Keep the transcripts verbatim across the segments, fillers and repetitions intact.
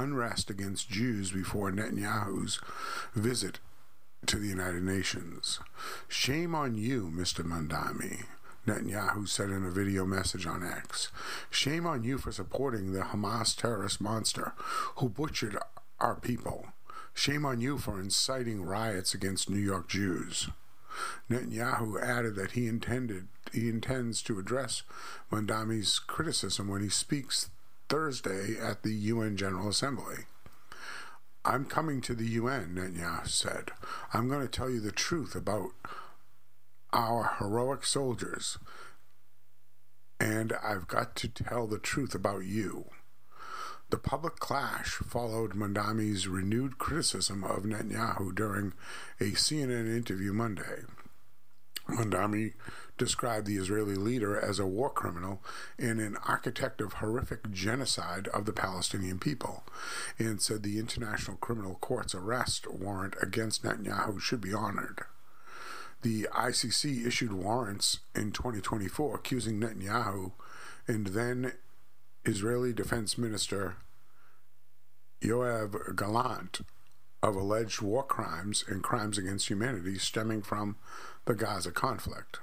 unrest against Jews before Netanyahu's visit to the United Nations. "Shame on you, Mister Mandami," Netanyahu said in a video message on X. "Shame on you for supporting the Hamas terrorist monster who butchered our people. Shame on you for inciting riots against New York Jews." Netanyahu added that he intended he intends to address Mandami's criticism when he speaks Thursday at the U N General Assembly. "I'm coming to the U N, Netanyahu said. "I'm going to tell you the truth about our heroic soldiers, and I've got to tell the truth about you." The public clash followed Mandami's renewed criticism of Netanyahu during a C N N interview Monday. Mandami described the Israeli leader as a war criminal and an architect of horrific genocide of the Palestinian people, and said the International Criminal Court's arrest warrant against Netanyahu should be honored. The I C C issued warrants in twenty twenty-four accusing Netanyahu and then Israeli Defense Minister Yoav Gallant of alleged war crimes and crimes against humanity stemming from the Gaza conflict.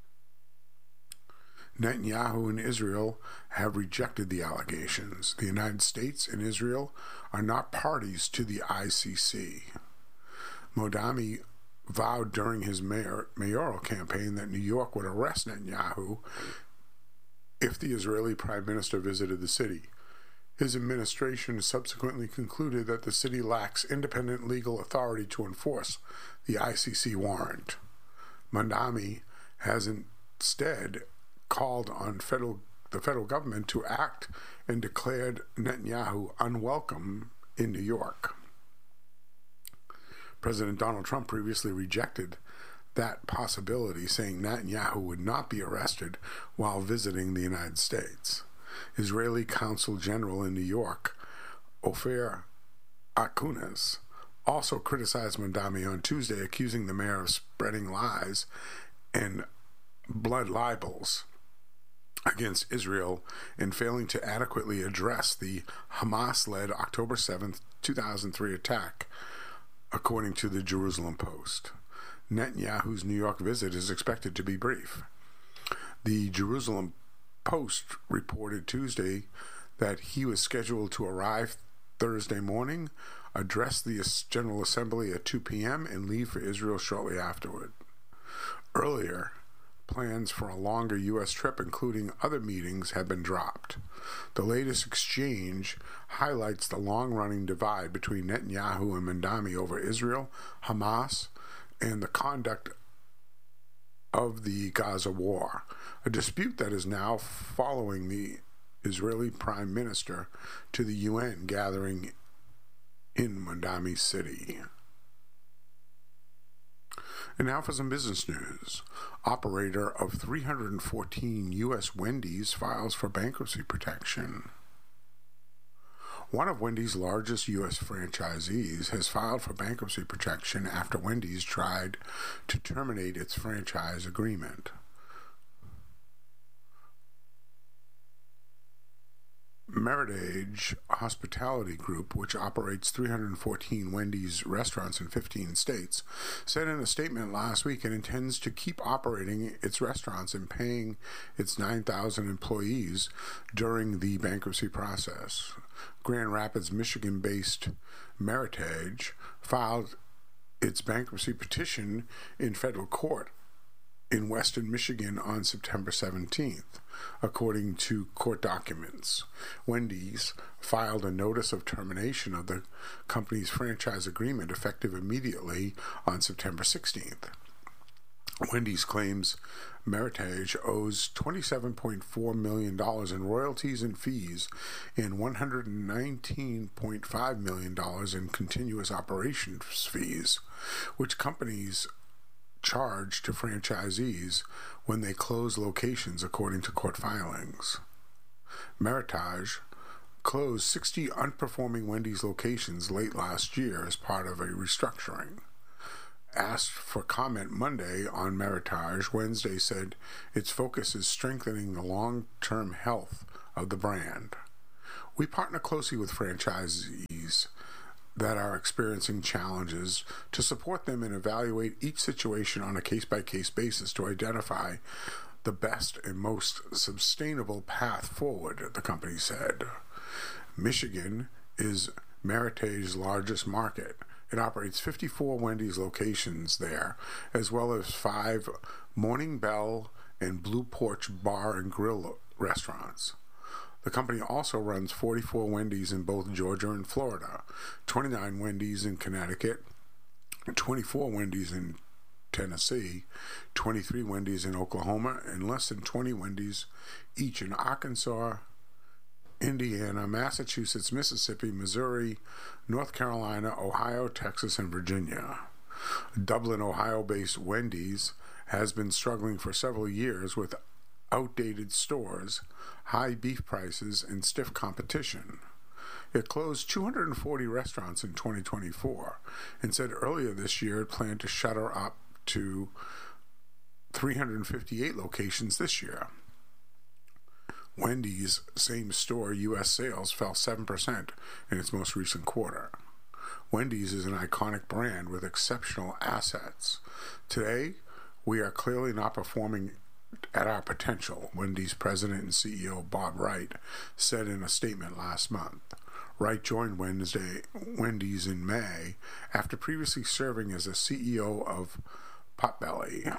Netanyahu and Israel have rejected the allegations. The United States and Israel are not parties to the I C C. Mandami vowed during his mayor, mayoral campaign that New York would arrest Netanyahu if the Israeli Prime Minister visited the city. His administration subsequently concluded that the city lacks independent legal authority to enforce the I C C warrant. Mandami has instead called on federal, the federal government to act and declared Netanyahu unwelcome in New York. President Donald Trump previously rejected that possibility, saying Netanyahu would not be arrested while visiting the United States. Israeli Consul General in New York, Ofer Akunas, also criticized Mandami on Tuesday, accusing the mayor of spreading lies and blood libels against Israel and failing to adequately address the Hamas-led October seventh, two thousand three attack, according to the Jerusalem Post. Netanyahu's New York visit is expected to be brief. The Jerusalem Post reported Tuesday that he was scheduled to arrive Thursday morning, address the General Assembly at two p.m., and leave for Israel shortly afterward. Earlier, plans for a longer U S trip, including other meetings, have been dropped. The latest exchange highlights the long-running divide between Netanyahu and Mandami over Israel, Hamas, and the conduct of the Gaza war, a dispute that is now following the Israeli Prime Minister to the U N gathering in Mandami City. And now for some business news. Operator of three hundred fourteen U S Wendy's files for bankruptcy protection. One of Wendy's largest U S franchisees has filed for bankruptcy protection after Wendy's tried to terminate its franchise agreement. Meritage Hospitality Group, which operates three hundred fourteen Wendy's restaurants in fifteen states, said in a statement last week it intends to keep operating its restaurants and paying its nine thousand employees during the bankruptcy process. Grand Rapids, Michigan-based Meritage filed its bankruptcy petition in federal court in Western Michigan on September seventeenth, according to court documents. Wendy's filed a notice of termination of the company's franchise agreement effective immediately on September sixteenth. Wendy's claims Meritage owes twenty-seven point four million dollars in royalties and fees and one hundred nineteen point five million dollars in continuous operations fees, which companies charge to franchisees when they close locations, according to court filings. Meritage closed sixty unperforming Wendy's locations late last year as part of a restructuring. Asked for comment Monday on Meritage, Wednesday said its focus is strengthening the long-term health of the brand. We partner closely with franchisees that are experiencing challenges to support them and evaluate each situation on a case-by-case basis to identify the best and most sustainable path forward, the company said. Michigan is Meritage's largest market. It operates fifty-four Wendy's locations there, as well as five Morning Bell and Blue Porch Bar and Grill restaurants. The company also runs forty-four Wendy's in both Georgia and Florida, twenty-nine Wendy's in Connecticut, twenty-four Wendy's in Tennessee, twenty-three Wendy's in Oklahoma, and less than twenty Wendy's each in Arkansas, Indiana, Massachusetts, Mississippi, Missouri, North Carolina, Ohio, Texas, and Virginia. Dublin, Ohio-based Wendy's has been struggling for several years with outdated stores, high beef prices, and stiff competition. It closed two hundred forty restaurants in twenty twenty-four and said earlier this year it planned to shutter up to three hundred fifty-eight locations this year. Wendy's same-store U S sales fell seven percent in its most recent quarter. Wendy's is an iconic brand with exceptional assets. Today, we are clearly not performing at our potential, Wendy's president and C E O Bob Wright said in a statement last month. Wright joined Wednesday, Wendy's in May after previously serving as a C E O of Potbelly.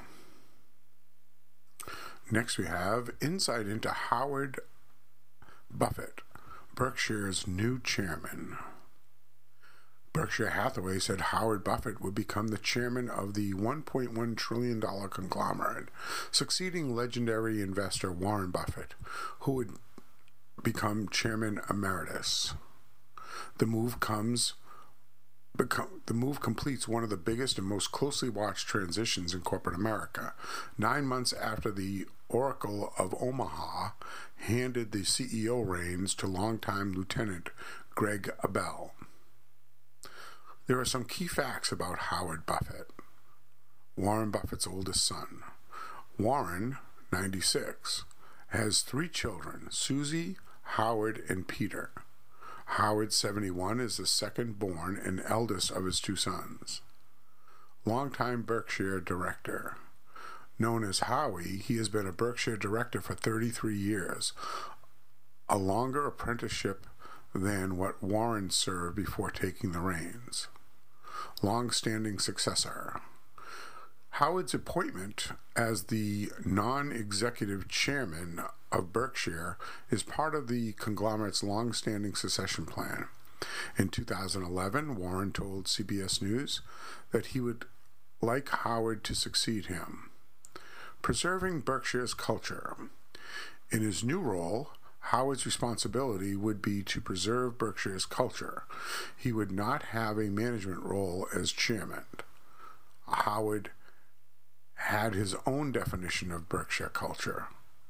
Next we have insight into Howard Buffett, Berkshire's new chairman. Berkshire Hathaway said Howard Buffett would become the chairman of the one point one trillion dollars conglomerate, succeeding legendary investor Warren Buffett, who would become chairman emeritus. The move comes become, the move completes one of the biggest and most closely watched transitions in corporate America, nine months after the Oracle of Omaha handed the C E O reins to longtime Lieutenant Greg Abel. There are some key facts about Howard Buffett, Warren Buffett's oldest son. Warren, ninety-six, has three children, Susie, Howard, and Peter. Howard, seventy-one, is the second born and eldest of his two sons. Longtime Berkshire director. Known as Howie, he has been a Berkshire director for thirty-three years, a longer apprenticeship than what Warren served before taking the reins. Long-standing successor. Howard's appointment as the non-executive chairman of Berkshire is part of the conglomerate's long-standing succession plan. In two thousand eleven, Warren told C B S News that he would like Howard to succeed him. Preserving Berkshire's culture. In his new role, Howard's responsibility would be to preserve Berkshire's culture. He would not have a management role as chairman. Howard had his own definition of Berkshire culture.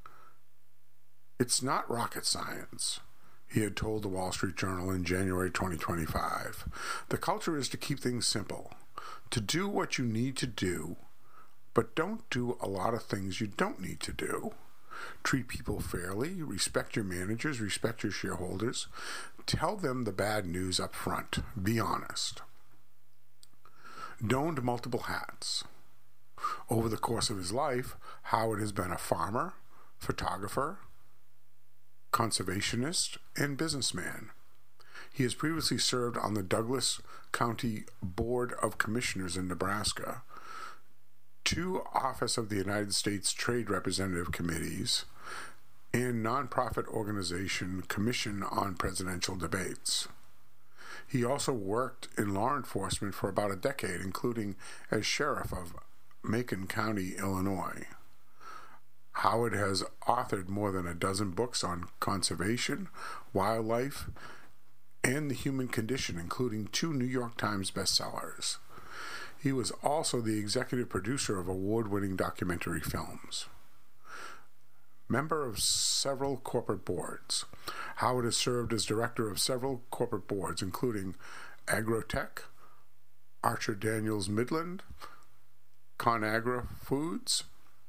It's not rocket science, he had told the Wall Street Journal in January twenty twenty-five. The culture is to keep things simple, to do what you need to do, but don't do a lot of things you don't need to do. Treat people fairly, respect your managers, respect your shareholders, tell them the bad news up front, be honest. Donned multiple hats. Over the course of his life, Howard has been a farmer, photographer, conservationist, and businessman. He has previously served on the Douglas County Board of Commissioners in Nebraska, two Office of the United States Trade Representative Committees, and nonprofit organization Commission on Presidential Debates. He also worked in law enforcement for about a decade, including as sheriff of Macon County, Illinois. Howard has authored more than a dozen books on conservation, wildlife, and the human condition, including two New York Times bestsellers. He was also the executive producer of award-winning documentary films. Member of several corporate boards, Howard has served as director of several corporate boards, including Agrotech, Archer Daniels Midland, ConAgra Foods,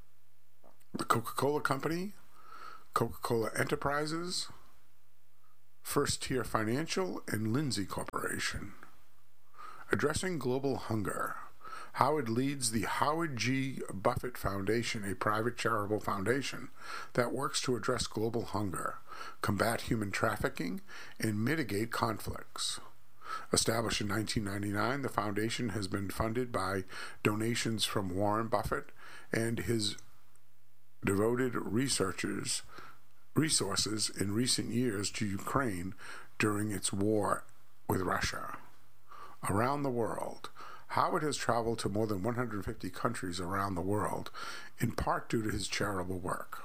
the Coca-Cola Company, Coca-Cola Enterprises, First Tier Financial, and Lindsay Corporation. Addressing global hunger, Howard leads the Howard G. Buffett Foundation, a private charitable foundation that works to address global hunger, combat human trafficking, and mitigate conflicts. Established in nineteen ninety-nine, the foundation has been funded by donations from Warren Buffett and his devoted researchers resources in recent years to Ukraine during its war with Russia. Around the world, Howard has traveled to more than one hundred fifty countries around the world, in part due to his charitable work.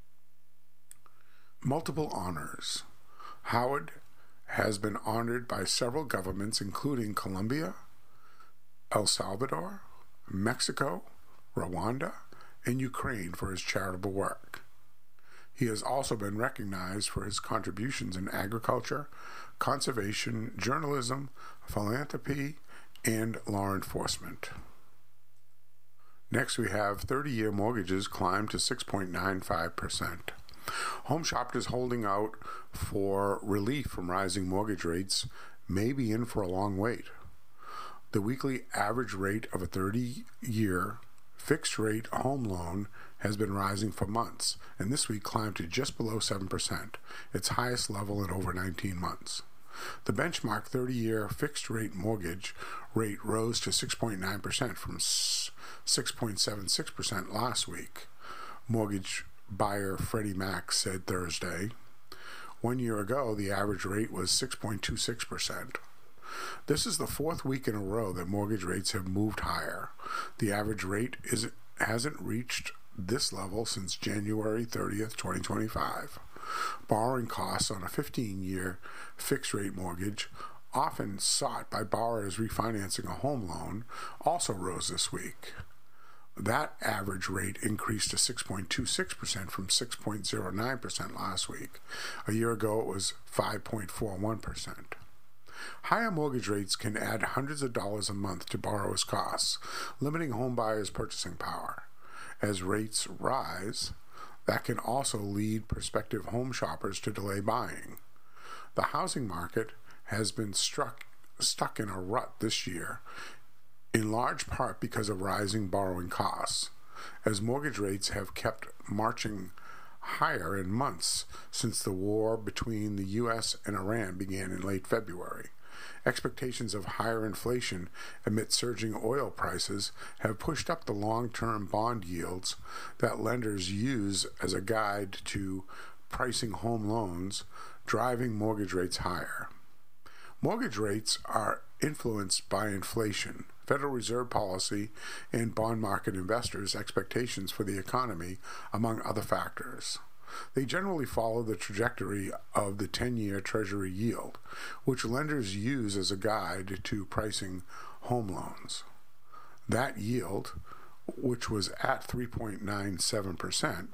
Multiple honors. Howard has been honored by several governments, including Colombia, El Salvador, Mexico, Rwanda, and Ukraine, for his charitable work. He has also been recognized for his contributions in agriculture, conservation, journalism, philanthropy, and law enforcement. Next, we have thirty-year mortgages climb to six point nine five percent. Home shoppers holding out for relief from rising mortgage rates may be in for a long wait. The weekly average rate of a thirty-year fixed-rate home loan has been rising for months, and this week climbed to just below seven percent, its highest level in over nineteen months. The benchmark thirty-year fixed-rate mortgage rate rose to six point nine percent from six point seven six percent last week, mortgage buyer Freddie Mac said Thursday. One year ago, the average rate was six point two six percent. This is the fourth week in a row that mortgage rates have moved higher. The average rate is, hasn't reached this level since January thirtieth, twenty twenty-five. Borrowing costs on a fifteen-year fixed-rate mortgage, often sought by borrowers refinancing a home loan, also rose this week. That average rate increased to six point two six percent from six point zero nine percent last week. A year ago, it was five point four one percent. Higher mortgage rates can add hundreds of dollars a month to borrowers' costs, limiting home buyers' purchasing power. As rates rise, that can also lead prospective home shoppers to delay buying. The housing market has been struck, stuck in a rut this year, in large part because of rising borrowing costs, as mortgage rates have kept marching higher in months since the war between the U S and Iran began in late February. Expectations of higher inflation amid surging oil prices have pushed up the long-term bond yields that lenders use as a guide to pricing home loans, driving mortgage rates higher. Mortgage rates are influenced by inflation, Federal Reserve policy, and bond market investors' expectations for the economy, among other factors. They generally follow the trajectory of the ten-year Treasury yield, which lenders use as a guide to pricing home loans. That yield, which was at three point nine seven percent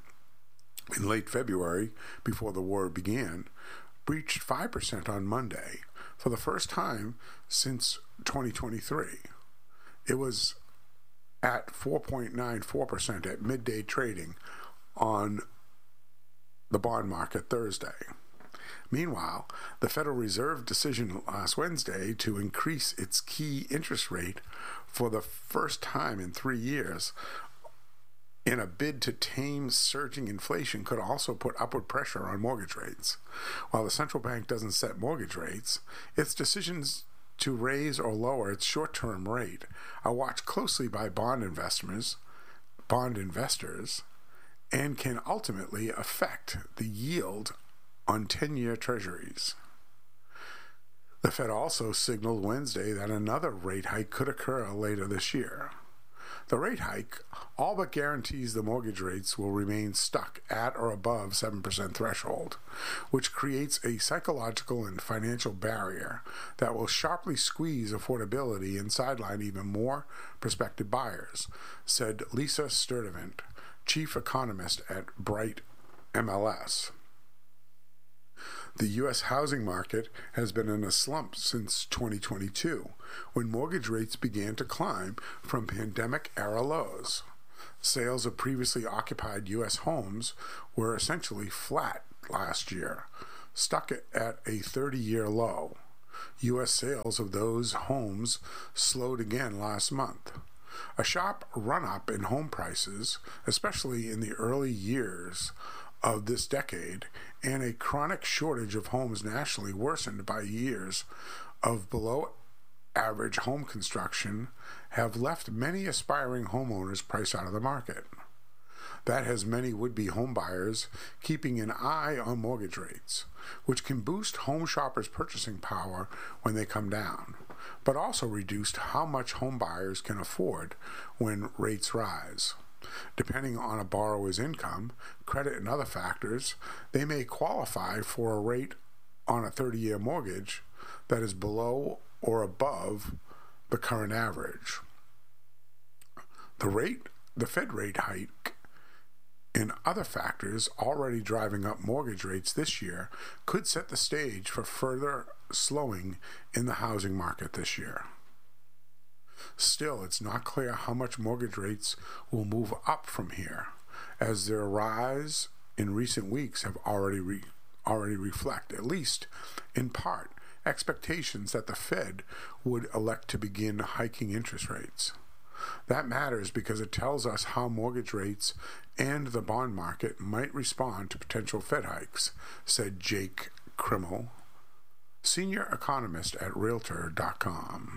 in late February before the war began, breached five percent on Monday for the first time since twenty twenty-three. It was at four point nine four percent at midday trading on the bond market Thursday. Meanwhile, the Federal Reserve decision last Wednesday to increase its key interest rate for the first time in three years in a bid to tame surging inflation could also put upward pressure on mortgage rates. While the central bank doesn't set mortgage rates, its decisions to raise or lower its short-term rate are watched closely by bond investors, bond investors, and can ultimately affect the yield on ten-year treasuries. The Fed also signaled Wednesday that another rate hike could occur later this year. The rate hike all but guarantees the mortgage rates will remain stuck at or above seven percent threshold, which creates a psychological and financial barrier that will sharply squeeze affordability and sideline even more prospective buyers, said Lisa Sturdivant, chief economist at Bright M L S. The U S housing market has been in a slump since twenty twenty-two, when mortgage rates began to climb from pandemic-era lows. Sales of previously occupied U S homes were essentially flat last year, stuck at a thirty-year low. U S sales of those homes slowed again last month. A sharp run-up in home prices, especially in the early years of this decade, and a chronic shortage of homes nationally worsened by years of below-average home construction have left many aspiring homeowners priced out of the market. That has many would-be homebuyers keeping an eye on mortgage rates, which can boost home shoppers' purchasing power when they come down, but also reduce how much homebuyers can afford when rates rise. Depending on a borrower's income, credit, and other factors, they may qualify for a rate on a thirty-year mortgage that is below or above the current average. The rate, the Fed rate hike, and other factors already driving up mortgage rates this year could set the stage for further slowing in the housing market this year. Still, it's not clear how much mortgage rates will move up from here, as their rise in recent weeks have already re- already reflect, at least in part, expectations that the Fed would elect to begin hiking interest rates. That matters because it tells us how mortgage rates and the bond market might respond to potential Fed hikes, said Jake Krimmel, senior economist at Realtor dot com.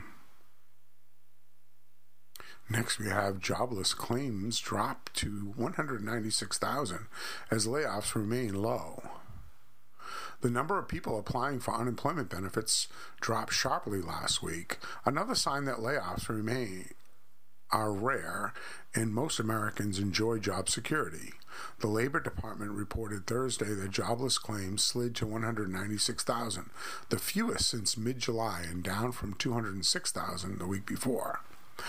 Next, we have jobless claims drop to one hundred ninety-six thousand as layoffs remain low. The number of people applying for unemployment benefits dropped sharply last week, another sign that layoffs remain are rare, and most Americans enjoy job security. The Labor Department reported Thursday that jobless claims slid to one hundred ninety-six thousand, the fewest since mid-July and down from two hundred six thousand the week before.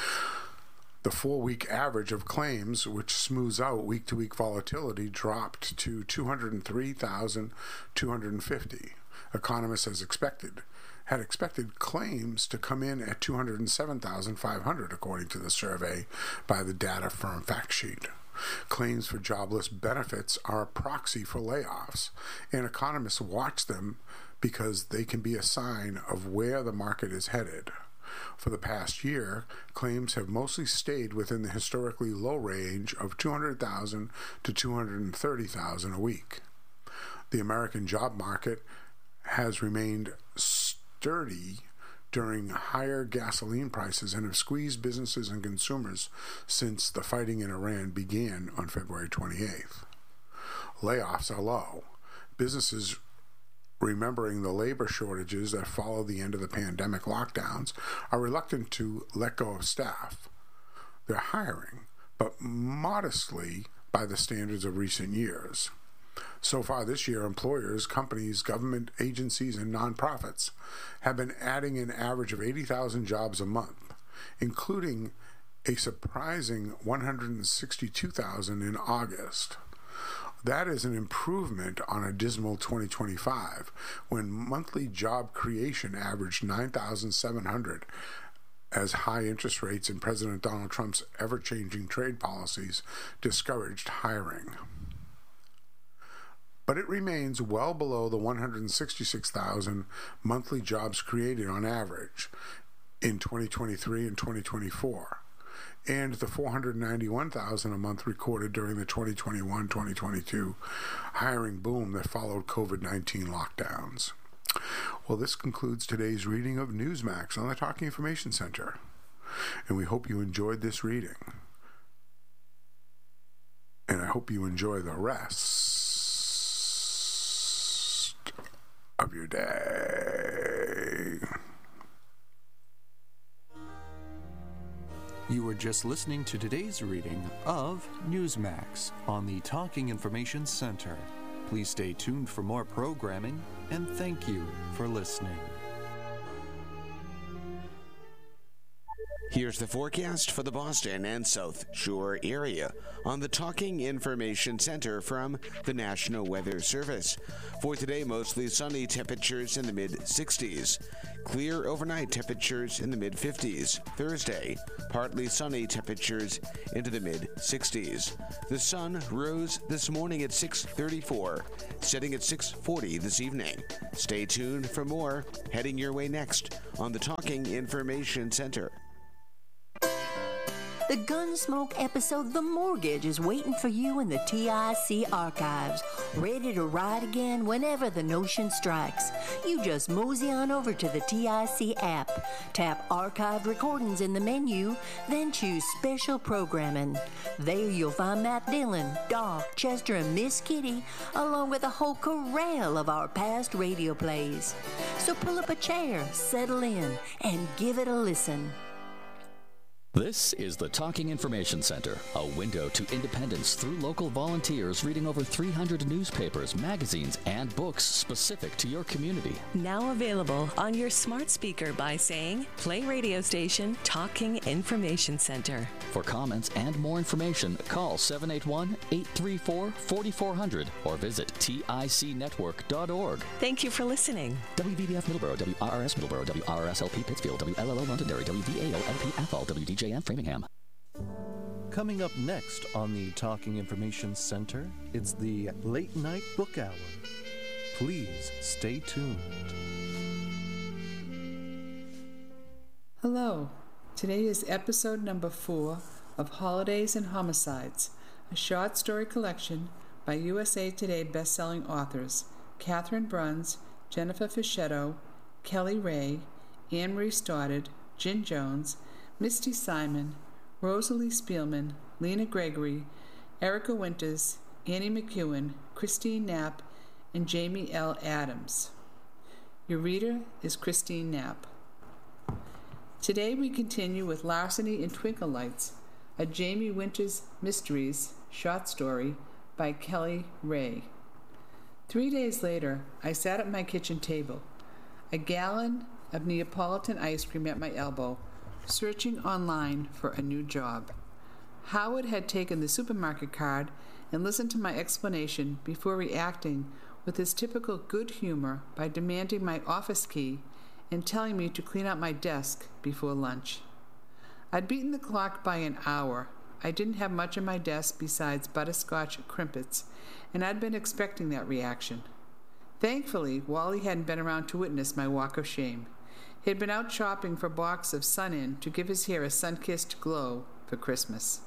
The four-week average of claims, which smooths out week-to-week volatility, dropped to two hundred three thousand two hundred fifty. Economists as expected. had expected claims to come in at two hundred seven thousand five hundred, according to the survey by the data firm FactSheet. Claims for jobless benefits are a proxy for layoffs, and economists watch them because they can be a sign of where the market is headed. For the past year, claims have mostly stayed within the historically low range of two hundred thousand to two hundred thirty thousand a week. The American job market has remained sturdy during higher gasoline prices and have squeezed businesses and consumers since the fighting in Iran began on February twenty-eighth. Layoffs are low. Businesses, remembering the labor shortages that follow the end of the pandemic lockdowns, are reluctant to let go of staff. They're hiring, but modestly by the standards of recent years. So far this year, employers, companies, government agencies, and nonprofits have been adding an average of eighty thousand jobs a month, including a surprising one hundred sixty-two thousand in August. That is an improvement on a dismal twenty twenty-five, when monthly job creation averaged nine thousand seven hundred, as high interest rates and President Donald Trump's ever-changing trade policies discouraged hiring. But it remains well below the one hundred sixty-six thousand monthly jobs created on average in twenty twenty-three and twenty twenty-four, and the four hundred ninety-one thousand a month recorded during the twenty twenty-one twenty twenty-two hiring boom that followed COVID nineteen lockdowns. Well, this concludes today's reading of Newsmax on the Talking Information Center, and we hope you enjoyed this reading. And I hope you enjoy the rest of your day. You were just listening to today's reading of Newsmax on the Talking Information Center. Please stay tuned for more programming, and thank you for listening. Here's the forecast for the Boston and South Shore area on the Talking Information Center from the National Weather Service. For today, mostly sunny, temperatures in the mid-sixties. Clear overnight, temperatures in the mid-fifties. Thursday, partly sunny, temperatures into the mid-sixties. The sun rose this morning at six thirty-four, setting at six forty this evening. Stay tuned for more heading your way next on the Talking Information Center. The Gunsmoke episode The Mortgage is waiting for you in the T I C archives, ready to ride again whenever the notion strikes. You just mosey on over to the T I C app, tap Archived Recordings in the menu, then choose Special Programming. There you'll find Matt Dillon, Doc, Chester, and Miss Kitty, along with a whole corral of our past radio plays. So pull up a chair, settle in, and give it a listen. This is the Talking Information Center, a window to independence through local volunteers reading over three hundred newspapers, magazines, and books specific to your community. Now available on your smart speaker by saying, play radio station Talking Information Center. For comments and more information, call seven eight one, eight three four, four four zero zero or visit T I C network dot org. Thank you for listening. W V B F Middleborough, W R R S Middleborough, W R R S L P Pittsfield, W L L O Londonderry, W V A O L P Athol, W D J M Framingham. Coming up next on the Talking Information Center, it's the Late Night Book Hour. Please stay tuned. Hello. Today is episode number four of Holidays and Homicides, a short story collection by U S A Today best-selling authors Catherine Bruns, Jennifer Fischetto, Kelly Ray, Anne Marie Stoddard, Jen Jones, Misty Simon, Rosalie Spielman, Lena Gregory, Erica Winters, Annie McEwen, Christine Knapp, and Jamie L. Adams. Your reader is Christine Knapp. Today we continue with Larceny in Twinkle Lights, a Jamie Winters Mysteries short story by Kelly Ray. Three days later, I sat at my kitchen table, a gallon of Neapolitan ice cream at my elbow, searching online for a new job. Howard had taken the supermarket card and listened to my explanation before reacting with his typical good humor by demanding my office key and telling me to clean out my desk before lunch. I'd beaten the clock by an hour. I didn't have much on my desk besides butterscotch crimpets, and I'd been expecting that reaction. Thankfully, Wally hadn't been around to witness my walk of shame. He had been out shopping for a box of Sun-In to give his hair a sun-kissed glow for Christmas.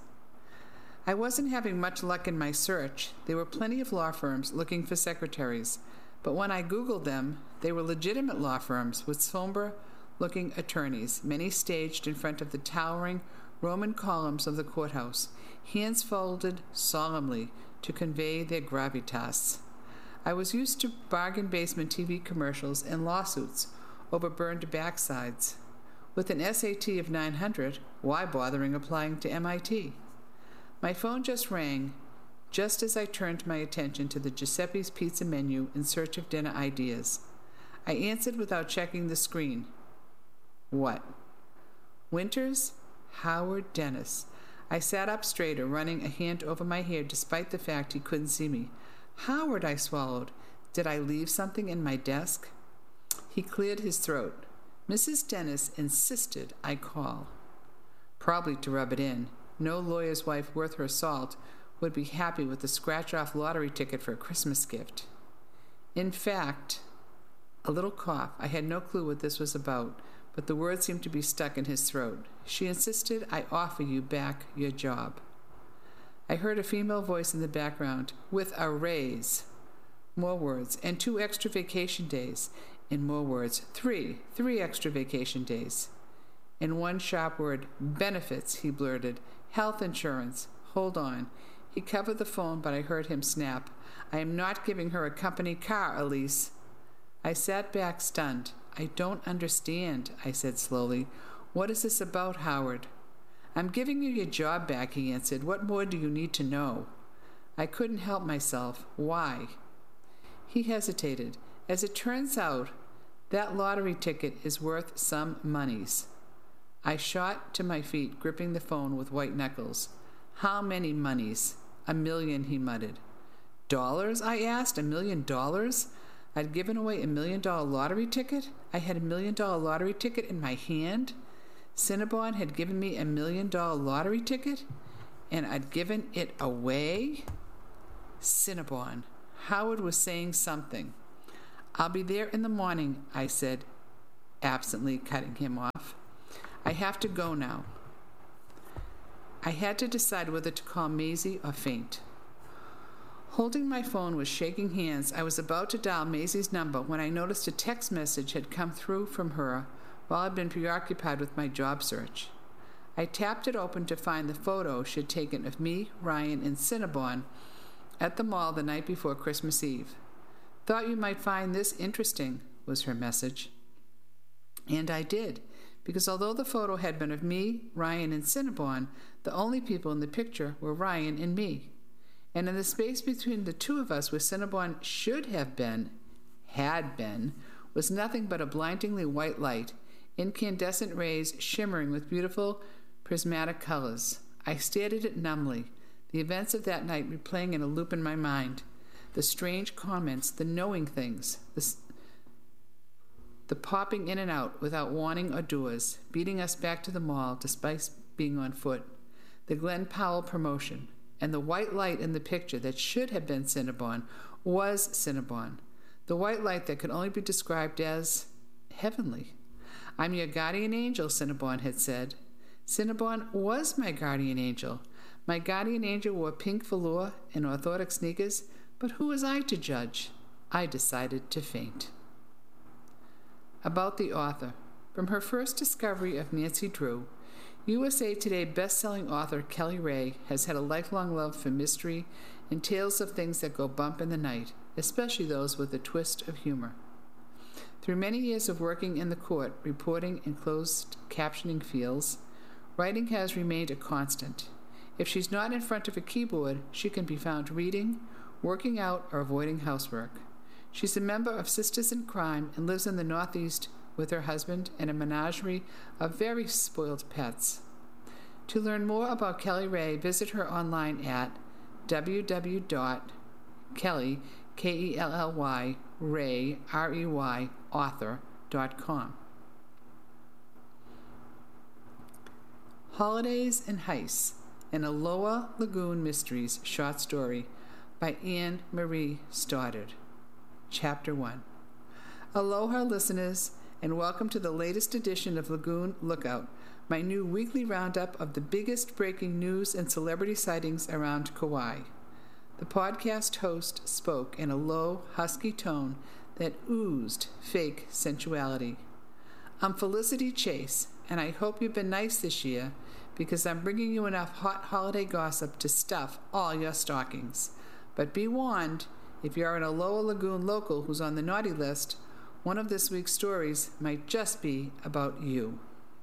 I wasn't having much luck in my search. There were plenty of law firms looking for secretaries, but when I Googled them, they were legitimate law firms with somber-looking attorneys, many staged in front of the towering Roman columns of the courthouse, hands folded solemnly to convey their gravitas. I was used to bargain basement T V commercials and lawsuits over burned backsides. With an S A T of nine hundred, why bothering applying to M I T? My phone just rang, just as I turned my attention to the Giuseppe's Pizza menu in search of dinner ideas. I answered without checking the screen. What? Winters? Howard Dennis. I sat up straighter, running a hand over my hair despite the fact he couldn't see me. Howard, I swallowed. Did I leave something in my desk? He cleared his throat. Missus Dennis insisted I call. Probably to rub it in. No lawyer's wife worth her salt would be happy with a scratch-off lottery ticket for a Christmas gift. In fact, a little cough. I had no clue what this was about, but the words seemed to be stuck in his throat. She insisted I offer you back your job. I heard a female voice in the background, with a raise. More words, and two extra vacation days. And more words, three, three extra vacation days. In one sharp word, benefits, he blurted. Health insurance. Hold on. He covered the phone, but I heard him snap. I am not giving her a company car, Elise. I sat back, stunned. I don't understand, I said slowly. What is this about, Howard? I'm giving you your job back, he answered. What more do you need to know? I couldn't help myself. Why? He hesitated. As it turns out, that lottery ticket is worth some monies. I shot to my feet, gripping the phone with white knuckles. How many monies? A million, he muttered. Dollars? I asked. A million dollars? I'd given away a million dollar lottery ticket? I had a million dollar lottery ticket in my hand? Cinnabon had given me a million dollar lottery ticket? And I'd given it away? Cinnabon. Howard was saying something. I'll be there in the morning, I said, absently cutting him off. I have to go now. I had to decide whether to call Maisie or faint. Holding my phone with shaking hands, I was about to dial Maisie's number when I noticed a text message had come through from her while I'd been preoccupied with my job search. I tapped it open to find the photo she'd taken of me, Ryan, and Cinnabon at the mall the night before Christmas Eve. Thought you might find this interesting, was her message. And I did, because although the photo had been of me, Ryan, and Cinnabon, the only people in the picture were Ryan and me. And in the space between the two of us where Cinnabon should have been, had been, was nothing but a blindingly white light, incandescent rays shimmering with beautiful prismatic colors. I stared at it numbly, the events of that night replaying in a loop in my mind, the strange comments, the knowing things, the, the popping in and out without warning or doors, beating us back to the mall despite being on foot, the Glenn Powell promotion, and the white light in the picture that should have been Cinnabon was Cinnabon, the white light that could only be described as heavenly. I'm your guardian angel, Cinnabon had said. Cinnabon was my guardian angel. My guardian angel wore pink velour and orthotic sneakers, but who was I to judge? I decided to faint. About the author. From her first discovery of Nancy Drew, U S A Today best-selling author Kelly Ray has had a lifelong love for mystery and tales of things that go bump in the night, especially those with a twist of humor. Through many years of working in the court, reporting in closed captioning fields, writing has remained a constant. If she's not in front of a keyboard, she can be found reading, working out, or avoiding housework. She's a member of Sisters in Crime and lives in the Northeast with her husband and a menagerie of very spoiled pets. To learn more about Kelly Ray, visit her online at w w w dot kelly, K E L L Y, Ray, R E Y, author dot com. Holidays and Heists, an Aloha Lagoon Mysteries short story by Anne Marie Stoddard. Chapter one. Aloha, listeners, and welcome to the latest edition of Lagoon Lookout, my new weekly roundup of the biggest breaking news and celebrity sightings around Kauai. The podcast host spoke in a low, husky tone that oozed fake sensuality. I'm Felicity Chase, and I hope you've been nice this year because I'm bringing you enough hot holiday gossip to stuff all your stockings. But be warned, if you're an Aloha Lagoon local who's on the naughty list, one of this week's stories might just be about you.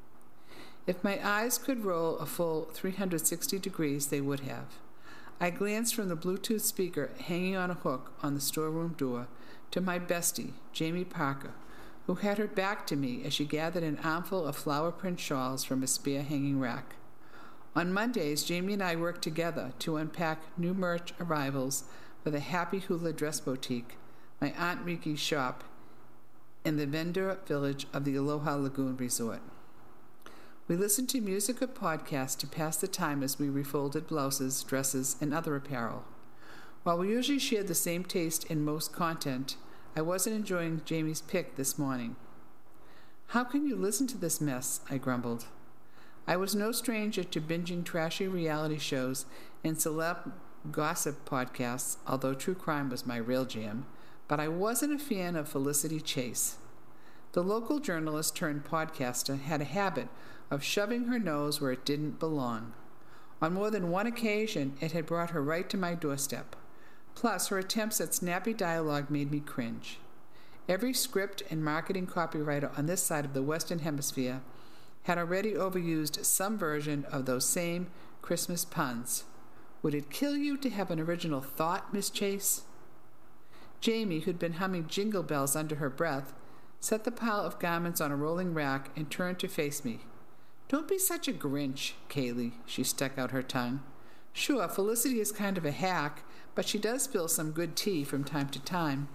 If my eyes could roll a full three hundred sixty degrees, they would have. I glanced from the Bluetooth speaker hanging on a hook on the storeroom door to my bestie, Jamie Parker, who had her back to me as she gathered an armful of flower print shawls from a spare hanging rack. On Mondays, Jamie and I worked together to unpack new merch arrivals for the Happy Hula Dress Boutique, my Aunt Riki's shop, in the vendor village of the Aloha Lagoon Resort. We listened to music or podcasts to pass the time as we refolded blouses, dresses, and other apparel. While we usually shared the same taste in most content, I wasn't enjoying Jamie's pick this morning. How can you listen to this mess? I grumbled. I was no stranger to binging trashy reality shows and celeb gossip podcasts, although true crime was my real jam, but I wasn't a fan of Felicity Chase. The local journalist turned podcaster had a habit of shoving her nose where it didn't belong. On more than one occasion, it had brought her right to my doorstep. Plus, her attempts at snappy dialogue made me cringe. Every script and marketing copywriter on this side of the Western Hemisphere had already overused some version of those same Christmas puns. Would it kill you to have an original thought, Miss Chase? Jamie, who'd been humming jingle bells under her breath, set the pile of garments on a rolling rack and turned to face me. Don't be such a Grinch, Kaylee, she stuck out her tongue. Sure, Felicity is kind of a hack, but she does spill some good tea from time to time.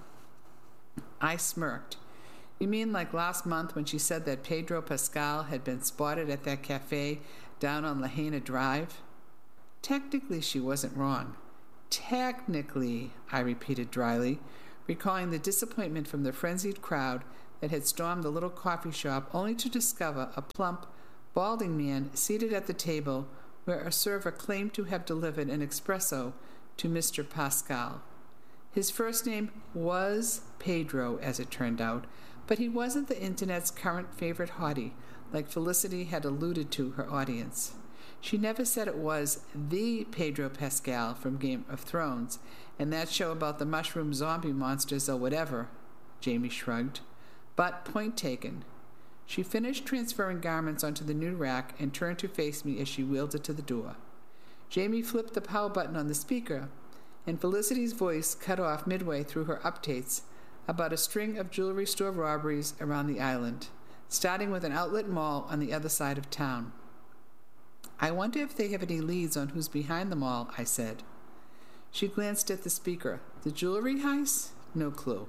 I smirked. You mean like last month when she said that Pedro Pascal had been spotted at that cafe down on Lahaina Drive? Technically, she wasn't wrong. Technically, I repeated dryly, recalling the disappointment from the frenzied crowd that had stormed the little coffee shop only to discover a plump, balding man seated at the table where a server claimed to have delivered an espresso to Mister Pascal. His first name was Pedro, as it turned out, but he wasn't the Internet's current favorite hottie, like Felicity had alluded to her audience. She never said it was the Pedro Pascal from Game of Thrones, and that show about the mushroom zombie monsters or whatever, Jamie shrugged. But point taken. She finished transferring garments onto the new rack and turned to face me as she wheeled it to the door. Jamie flipped the power button on the speaker, and Felicity's voice cut off midway through her updates about a string of jewelry store robberies around the island, starting with an outlet mall on the other side of town. I wonder if they have any leads on who's behind them all, I said. She glanced at the speaker. The jewelry heist? No clue.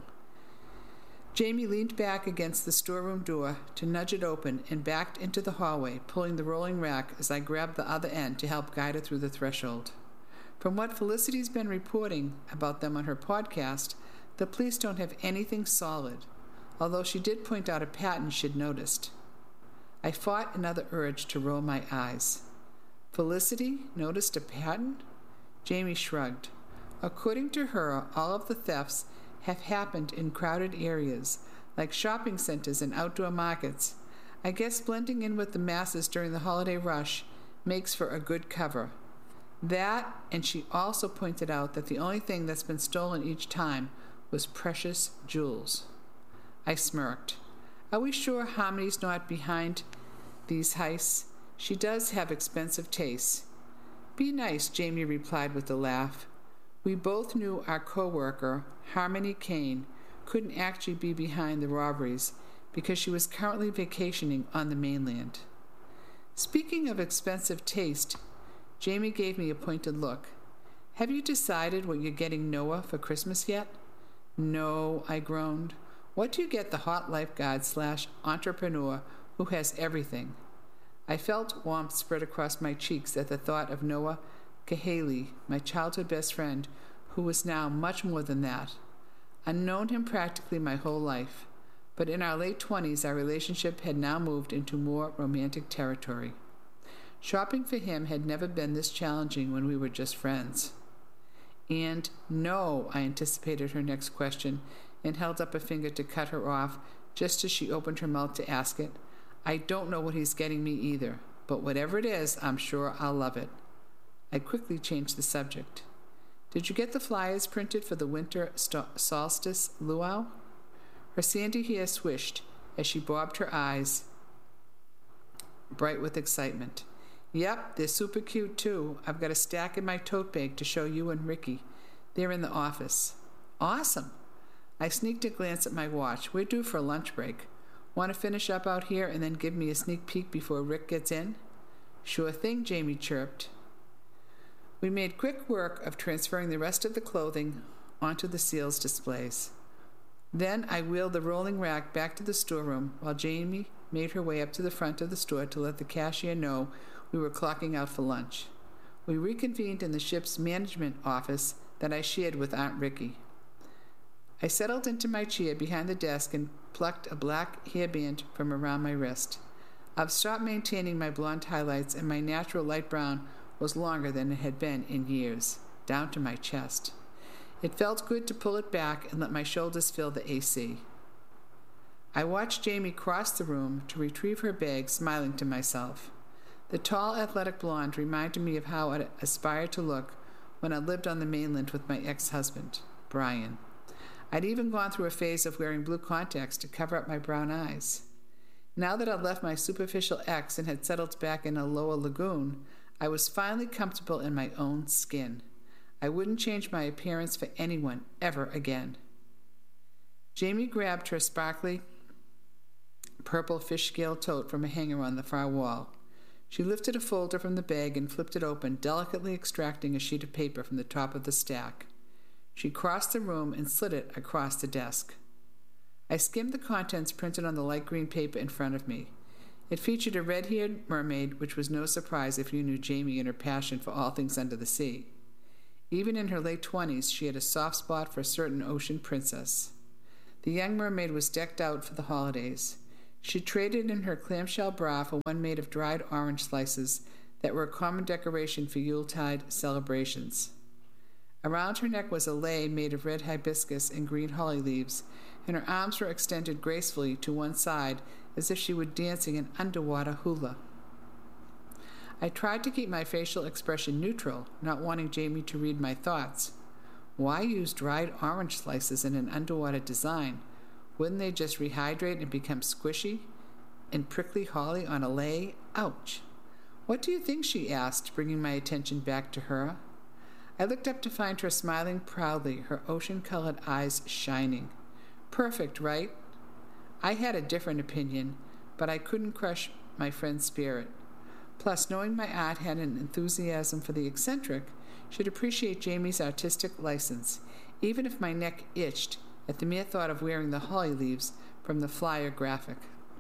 Jamie leaned back against the storeroom door to nudge it open and backed into the hallway, pulling the rolling rack as I grabbed the other end to help guide her through the threshold. From what Felicity's been reporting about them on her podcast, the police don't have anything solid, although she did point out a pattern she'd noticed. I fought another urge to roll my eyes. Felicity noticed a pattern? Jamie shrugged. According to her, all of the thefts have happened in crowded areas, like shopping centers and outdoor markets. I guess blending in with the masses during the holiday rush makes for a good cover. That, and she also pointed out that the only thing that's been stolen each time was precious jewels. I smirked. Are we sure Harmony's not behind these heists? She does have expensive tastes. Be nice, Jamie replied with a laugh. We both knew our co-worker, Harmony Kane, couldn't actually be behind the robberies because she was currently vacationing on the mainland. Speaking of expensive taste, Jamie gave me a pointed look. Have you decided what you're getting Noah for Christmas yet? No, I groaned. What do you get the hot lifeguard slash entrepreneur who has everything? I felt warmth spread across my cheeks at the thought of Noah Kahaley, my childhood best friend, who was now much more than that. I'd known him practically my whole life, but in our late twenties our relationship had now moved into more romantic territory. Shopping for him had never been this challenging when we were just friends. And no, I anticipated her next question and held up a finger to cut her off just as she opened her mouth to ask it. I don't know what he's getting me either, but whatever it is, I'm sure I'll love it. I quickly changed the subject. Did you get the flyers printed for the winter st- solstice luau? Her sandy hair swished as she bobbed her eyes, bright with excitement. Yep, they're super cute too. I've got a stack in my tote bag to show you and Ricky. They're in the office. Awesome. I sneaked a glance at my watch. We're due for a lunch break. Want to finish up out here and then give me a sneak peek before Rick gets in? Sure thing, Jamie chirped. We made quick work of transferring the rest of the clothing onto the seals displays. Then I wheeled the rolling rack back to the storeroom while Jamie made her way up to the front of the store to let the cashier know we were clocking out for lunch. We reconvened in the ship's management office that I shared with Aunt Ricky. I settled into my chair behind the desk and plucked a black hairband from around my wrist. I've stopped maintaining my blonde highlights, and my natural light brown was longer than it had been in years, down to my chest. It felt good to pull it back and let my shoulders fill the A C. I watched Jamie cross the room to retrieve her bag, smiling to myself. The tall, athletic blonde reminded me of how I aspired to look when I lived on the mainland with my ex-husband, Brian. I'd even gone through a phase of wearing blue contacts to cover up my brown eyes. Now that I'd left my superficial ex and had settled back in a lower lagoon, I was finally comfortable in my own skin. I wouldn't change my appearance for anyone ever again. Jamie grabbed her sparkly purple fish scale tote from a hanger on the far wall. She lifted a folder from the bag and flipped it open, delicately extracting a sheet of paper from the top of the stack. She crossed the room and slid it across the desk. I skimmed the contents printed on the light green paper in front of me. It featured a red-haired mermaid, which was no surprise if you knew Jamie and her passion for all things under the sea. Even in her late twenties, she had a soft spot for a certain ocean princess. The young mermaid was decked out for the holidays. She traded in her clamshell bra for one made of dried orange slices that were a common decoration for Yuletide celebrations. Around her neck was a lei made of red hibiscus and green holly leaves, and her arms were extended gracefully to one side as if she were dancing an underwater hula. I tried to keep my facial expression neutral, not wanting Jamie to read my thoughts. Why use dried orange slices in an underwater design? Wouldn't they just rehydrate and become squishy? And prickly holly on a lei? Ouch! What do you think? She asked, bringing my attention back to her. I looked up to find her smiling proudly, her ocean-colored eyes shining. Perfect, right? I had a different opinion, but I couldn't crush my friend's spirit. Plus, knowing my aunt had an enthusiasm for the eccentric, she'd appreciate Jamie's artistic license, even if my neck itched at the mere thought of wearing the holly leaves from the flyer graphic.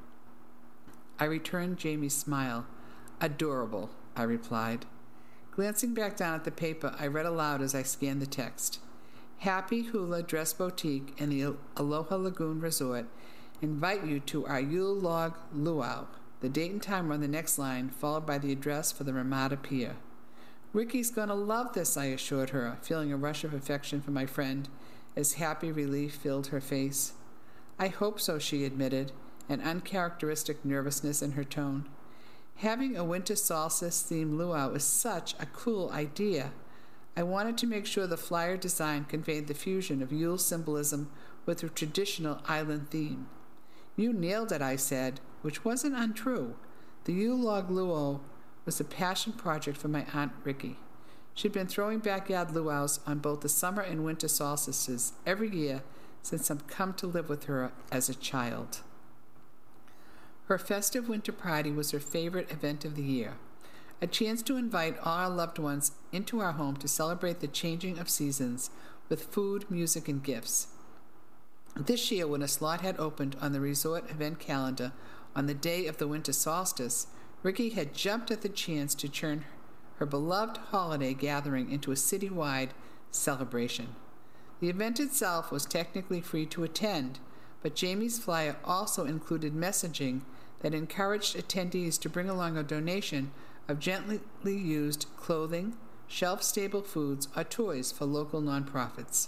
I returned Jamie's smile. Adorable, I replied. Glancing back down at the paper, I read aloud as I scanned the text. Happy Hula Dress Boutique and the Aloha Lagoon Resort invite you to our Yule Log Luau. The date and time are on the next line, followed by the address for the Ramada Pier. Ricky's going to love this, I assured her, feeling a rush of affection for my friend as happy relief filled her face. I hope so, she admitted, an uncharacteristic nervousness in her tone. Having a winter solstice-themed luau is such a cool idea. I wanted to make sure the flyer design conveyed the fusion of Yule symbolism with a traditional island theme. You nailed it, I said, which wasn't untrue. The Yule Log Luau was a passion project for my Aunt Ricky. She'd been throwing backyard luau's on both the summer and winter solstices every year since I'd come to live with her as a child. Her festive winter party was her favorite event of the year, a chance to invite all our loved ones into our home to celebrate the changing of seasons with food, music, and gifts. This year, when a slot had opened on the resort event calendar on the day of the winter solstice, Ricky had jumped at the chance to turn her beloved holiday gathering into a citywide celebration. The event itself was technically free to attend, but Jamie's flyer also included messaging that encouraged attendees to bring along a donation of gently used clothing, shelf-stable foods, or toys for local nonprofits.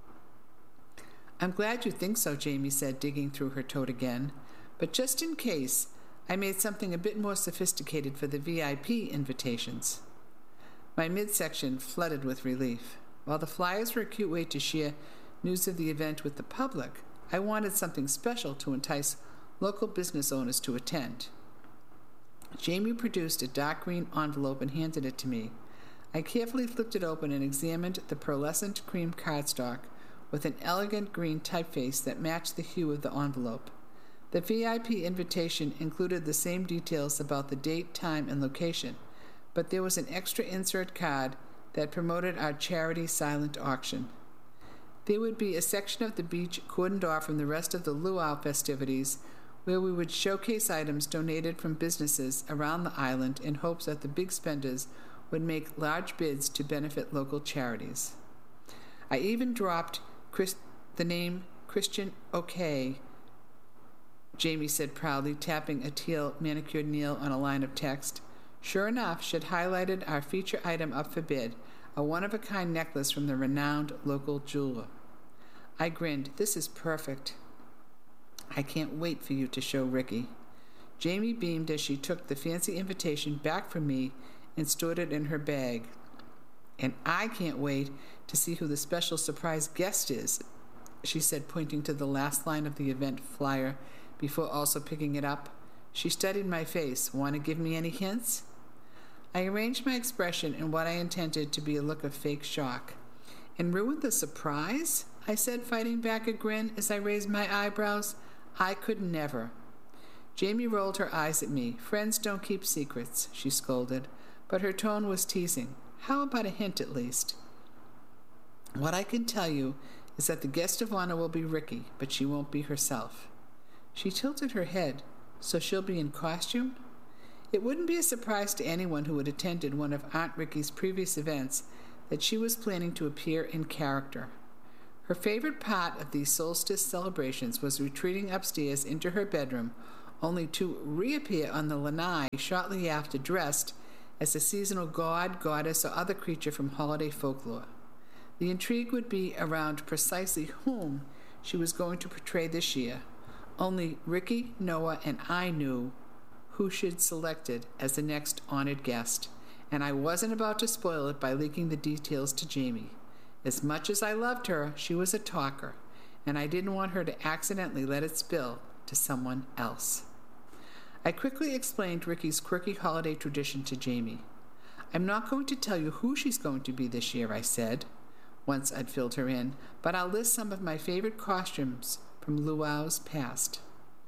I'm glad you think so, Jamie said, digging through her tote again. But just in case, I made something a bit more sophisticated for the V I P invitations. My midsection flooded with relief. While the flyers were a cute way to share news of the event with the public, I wanted something special to entice local business owners to attend. Jamie produced a dark green envelope and handed it to me. I carefully flipped it open and examined the pearlescent cream cardstock with an elegant green typeface that matched the hue of the envelope. The V I P invitation included the same details about the date, time, and location, but there was an extra insert card that promoted our charity silent auction. There would be a section of the beach cordoned off from the rest of the luau festivities where we would showcase items donated from businesses around the island in hopes that the big spenders would make large bids to benefit local charities. I even dropped Chris, the name Christian O'Kay, Jamie said proudly, tapping a teal manicured nail on a line of text. Sure enough, she'd highlighted our feature item up for bid, a one-of-a-kind necklace from the renowned local jeweler. I grinned. This is perfect. I can't wait for you to show Ricky. Jamie beamed as she took the fancy invitation back from me and stored it in her bag. And I can't wait to see who the special surprise guest is, she said, pointing to the last line of the event flyer before also picking it up. She studied my face. Want to give me any hints? I arranged my expression in what I intended to be a look of fake shock. And ruined the surprise? I said, fighting back a grin as I raised my eyebrows. I could never. Jamie rolled her eyes at me. Friends don't keep secrets, she scolded, but her tone was teasing. How about a hint at least? What I can tell you is that the guest of honor will be Ricky, but she won't be herself. She tilted her head. So she'll be in costume? It wouldn't be a surprise to anyone who had attended one of Aunt Ricky's previous events that she was planning to appear in character. Her favorite part of these solstice celebrations was retreating upstairs into her bedroom, only to reappear on the lanai shortly after, dressed as a seasonal god, goddess, or other creature from holiday folklore. The intrigue would be around precisely whom she was going to portray this year. Only Ricky, Noah, and I knew who she'd selected as the next honored guest, and I wasn't about to spoil it by leaking the details to Jamie. As much as I loved her, she was a talker, and I didn't want her to accidentally let it spill to someone else. I quickly explained Ricky's quirky holiday tradition to Jamie. I'm not going to tell you who she's going to be this year, I said, once I'd filled her in, but I'll list some of my favorite costumes from luau's past.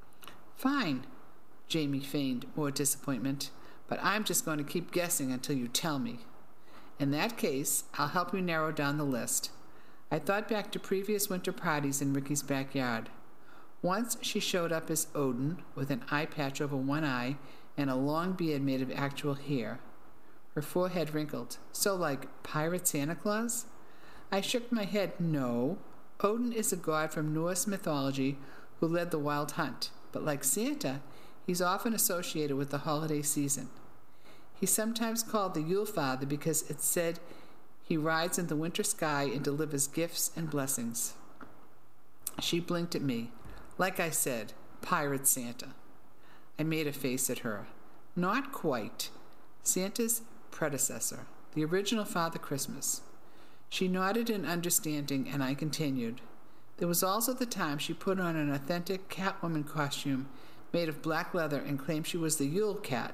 Fine, Jamie feigned more disappointment, but I'm just going to keep guessing until you tell me. In that case, I'll help you narrow down the list. I thought back to previous winter parties in Ricky's backyard. Once she showed up as Odin, with an eye patch over one eye and a long beard made of actual hair. Her forehead wrinkled. So like Pirate Santa Claus? I shook my head. No. Odin is a god from Norse mythology who led the wild hunt, but like Santa, he's often associated with the holiday season. He's sometimes called the Yule Father because it's said he rides in the winter sky and delivers gifts and blessings. She blinked at me. Like I said, Pirate Santa. I made a face at her. Not quite. Santa's predecessor, the original Father Christmas. She nodded in understanding, and I continued. There was also the time she put on an authentic Catwoman costume made of black leather and claimed she was the Yule Cat.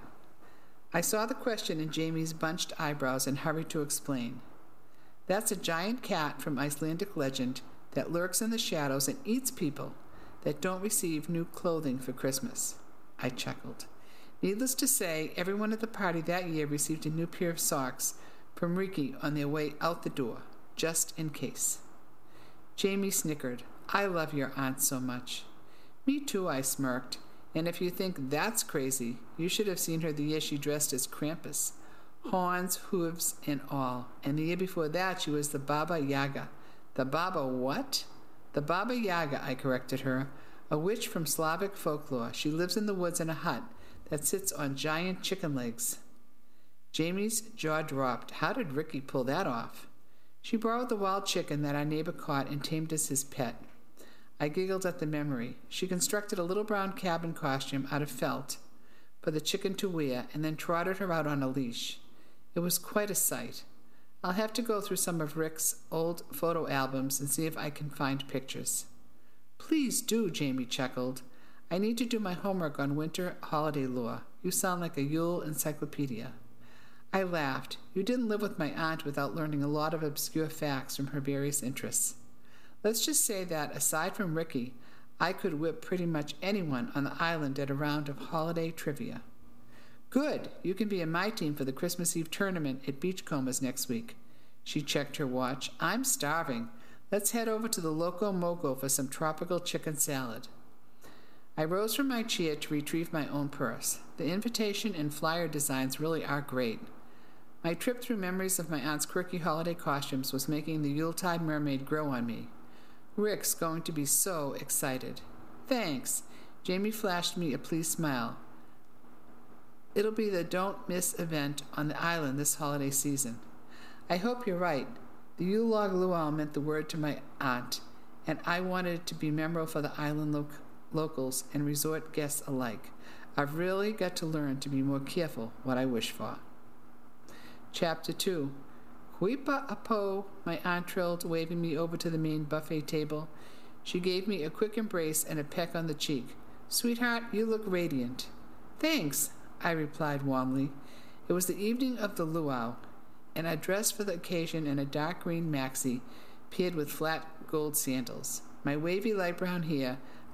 I saw the question in Jamie's bunched eyebrows and hurried to explain. That's a giant cat from Icelandic legend that lurks in the shadows and eats people that don't receive new clothing for Christmas. I chuckled. Needless to say, everyone at the party that year received a new pair of socks from Ricky on their way out the door, just in case. Jamie snickered. I love your aunt so much. Me too, I smirked. And if you think that's crazy, you should have seen her the year she dressed as Krampus. Horns, hooves, and all. And the year before that, she was the Baba Yaga. The Baba what? The Baba Yaga, I corrected her. A witch from Slavic folklore. She lives in the woods in a hut that sits on giant chicken legs. Jamie's jaw dropped. How did Ricky pull that off? She borrowed the wild chicken that our neighbor caught and tamed as his pet. I giggled at the memory. She constructed a little brown cabin costume out of felt for the chicken to wear and then trotted her out on a leash. It was quite a sight. I'll have to go through some of Rick's old photo albums and see if I can find pictures. Please do, Jamie chuckled. I need to do my homework on winter holiday lore. You sound like a Yule encyclopedia. I laughed. You didn't live with my aunt without learning a lot of obscure facts from her various interests. Let's just say that, aside from Ricky, I could whip pretty much anyone on the island at a round of holiday trivia. Good. You can be in my team for the Christmas Eve tournament at Beachcombers next week. She checked her watch. I'm starving. Let's head over to the Loco Moco for some tropical chicken salad. I rose from my chair to retrieve my own purse. The invitation and flyer designs really are great. My trip through memories of my aunt's quirky holiday costumes was making the Yuletide mermaid grow on me. Rick's going to be so excited. Thanks. Jamie flashed me a pleased smile. It'll be the don't miss event on the island this holiday season. I hope you're right. The Yule Log Luau meant the word to my aunt, and I wanted it to be memorable for the island lo- locals and resort guests alike. I've really got to learn to be more careful what I wish for. Chapter two. Huipa apo, my aunt trilled, waving me over to the main buffet table. She gave me a quick embrace and a peck on the cheek. Sweetheart, you look radiant. Thanks, I replied warmly. It was the evening of the luau, and I dressed for the occasion in a dark green maxi, paired with flat gold sandals. My wavy light brown hair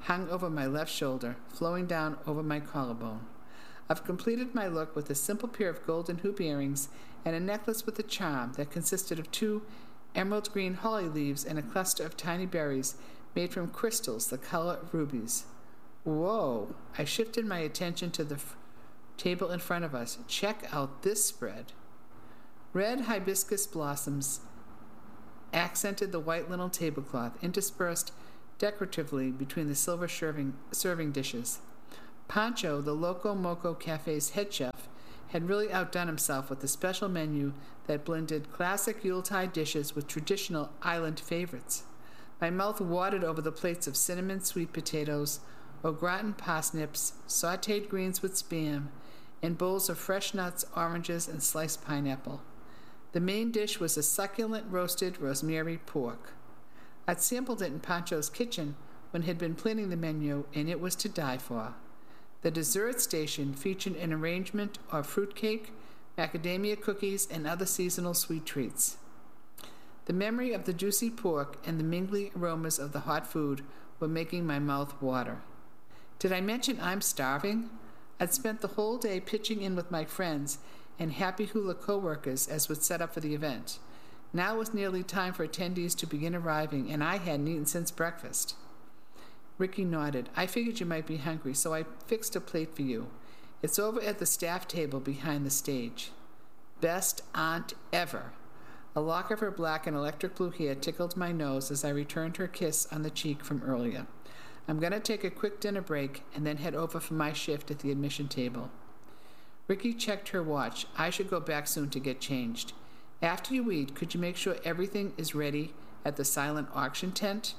hung over my left shoulder, flowing down over my collarbone. I've completed my look with a simple pair of golden hoop earrings and a necklace with a charm that consisted of two emerald green holly leaves and a cluster of tiny berries made from crystals the color of rubies. Whoa! I shifted my attention to the f- table in front of us. Check out this spread. Red hibiscus blossoms accented the white linen tablecloth, interspersed decoratively between the silver serving, serving dishes. Pancho, the Loco Moco Cafe's head chef, had really outdone himself with a special menu that blended classic Yuletide dishes with traditional island favorites. My mouth watered over the plates of cinnamon sweet potatoes, au gratin parsnips, sautéed greens with spam, and bowls of fresh nuts, oranges, and sliced pineapple. The main dish was a succulent roasted rosemary pork. I'd sampled it in Pancho's kitchen when he'd been planning the menu, and it was to die for. The dessert station featured an arrangement of fruitcake, macadamia cookies, and other seasonal sweet treats. The memory of the juicy pork and the mingling aromas of the hot food were making my mouth water. Did I mention I'm starving? I'd spent the whole day pitching in with my friends and happy hula co-workers as was set up for the event. Now it was nearly time for attendees to begin arriving, and I hadn't eaten since breakfast. Ricky nodded. I figured you might be hungry, so I fixed a plate for you. It's over at the staff table behind the stage. Best aunt ever. A lock of her black and electric blue hair tickled my nose as I returned her kiss on the cheek from earlier. I'm going to take a quick dinner break and then head over for my shift at the admission table. Ricky checked her watch. I should go back soon to get changed. After you eat, could you make sure everything is ready at the silent auction tent?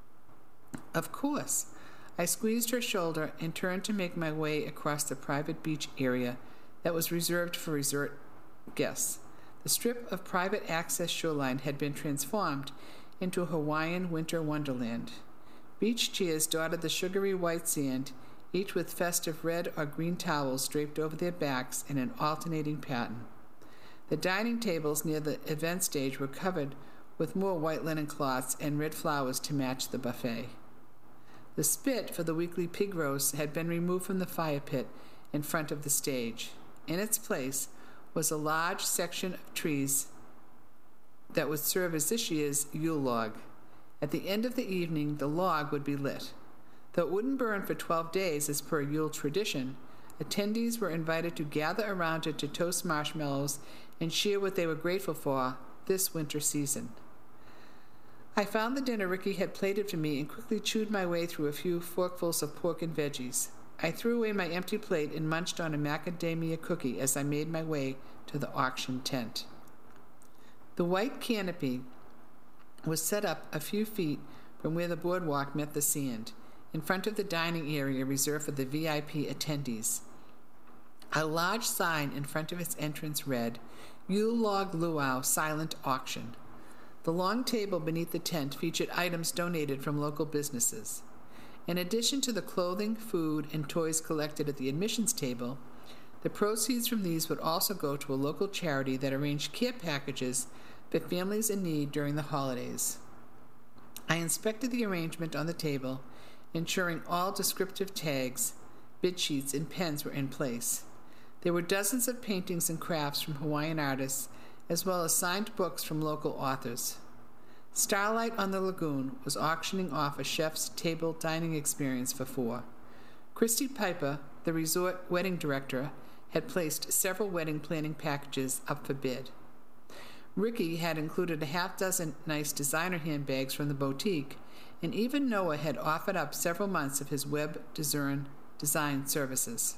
Of course. I squeezed her shoulder and turned to make my way across the private beach area that was reserved for resort guests. The strip of private access shoreline had been transformed into a Hawaiian winter wonderland. Beach chairs dotted the sugary white sand, each with festive red or green towels draped over their backs in an alternating pattern. The dining tables near the event stage were covered with more white linen cloths and red flowers to match the buffet. The spit for the weekly pig roast had been removed from the fire pit in front of the stage. In its place was a large section of trees that would serve as this year's Yule log. At the end of the evening, the log would be lit. Though it wouldn't burn for twelve days as per Yule tradition, attendees were invited to gather around it to toast marshmallows and share what they were grateful for this winter season. I found the dinner Ricky had plated for me and quickly chewed my way through a few forkfuls of pork and veggies. I threw away my empty plate and munched on a macadamia cookie as I made my way to the auction tent. The white canopy was set up a few feet from where the boardwalk met the sand, in front of the dining area reserved for the V I P attendees. A large sign in front of its entrance read, Yule Log Luau Silent Auction. The long table beneath the tent featured items donated from local businesses. In addition to the clothing, food, and toys collected at the admissions table, the proceeds from these would also go to a local charity that arranged care packages for families in need during the holidays. I inspected the arrangement on the table, ensuring all descriptive tags, bid sheets, and pens were in place. There were dozens of paintings and crafts from Hawaiian artists, as well as signed books from local authors. Starlight on the Lagoon was auctioning off a chef's table dining experience for four. Christy Piper, the resort wedding director, had placed several wedding planning packages up for bid. Ricky had included a half dozen nice designer handbags from the boutique, and even Noah had offered up several months of his web design, design services.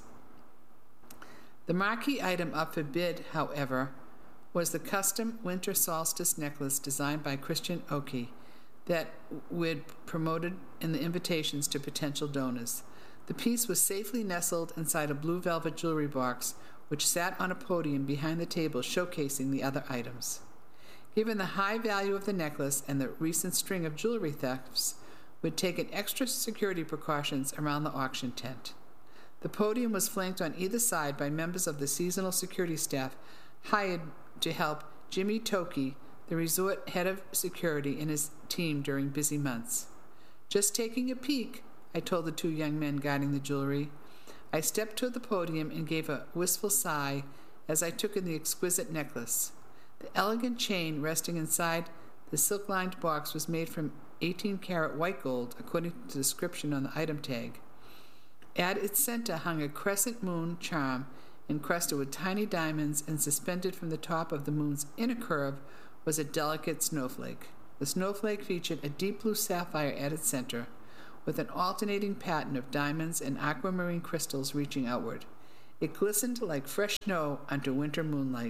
The marquee item up for bid, however, was the custom winter solstice necklace designed by Christian Oki that we'd promoted in the invitations to potential donors. The piece was safely nestled inside a blue velvet jewelry box, which sat on a podium behind the table showcasing the other items. Given the high value of the necklace and the recent string of jewelry thefts, we'd taken extra security precautions around the auction tent. The podium was flanked on either side by members of the seasonal security staff hired to help Jimmy Toki, the resort head of security, and his team during busy months. Just taking a peek, I told the two young men guarding the jewelry. I stepped toward the podium and gave a wistful sigh as I took in the exquisite necklace. The elegant chain resting inside the silk-lined box was made from eighteen karat white gold, according to the description on the item tag. At its center hung a crescent moon charm encrusted with tiny diamonds, and suspended from the top of the moon's inner curve was a delicate snowflake. The snowflake featured a deep blue sapphire at its center, with an alternating pattern of diamonds and aquamarine crystals reaching outward. It glistened like fresh snow under winter moonlight.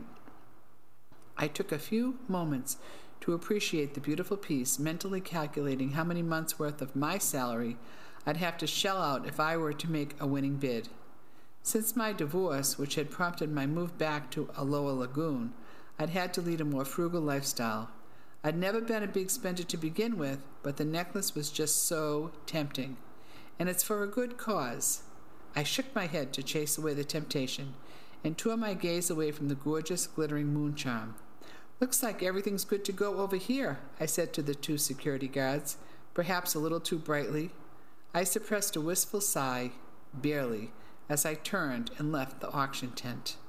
I took a few moments to appreciate the beautiful piece, mentally calculating how many months' worth of my salary I'd have to shell out if I were to make a winning bid. Since my divorce, which had prompted my move back to a Lower Lagoon, I'd had to lead a more frugal lifestyle. I'd never been a big spender to begin with, but the necklace was just so tempting. And it's for a good cause. I shook my head to chase away the temptation, and tore my gaze away from the gorgeous, glittering moon charm. "Looks like everything's good to go over here," I said to the two security guards, perhaps a little too brightly. I suppressed a wistful sigh, barely, as I turned and left the auction tent.